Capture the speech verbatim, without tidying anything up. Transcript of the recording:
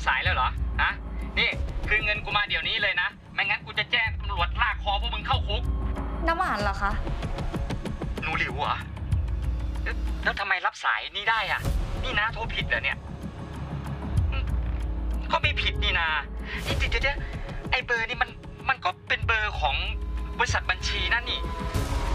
สายแล้วเหรอฮะนี่คืนเงินกูมาเดี๋ยวนี้เลยนะไม่งั้นกูจะแจ้งตำรวจลากคอพวกมึงเข้าคุกน้ำหวานเหรอคะหนูหลิวเหรอแล้วแล้วทำไมรับสายนี่ได้อ่ะนี่นะโทรผิดเหรอเนี่ยก็ไม่ผิดนี่นานี่เดี๋ยวๆไอ้เบอร์นี่มันมันก็เป็นเบอร์ของบริษัทบัญชีนั่นนี่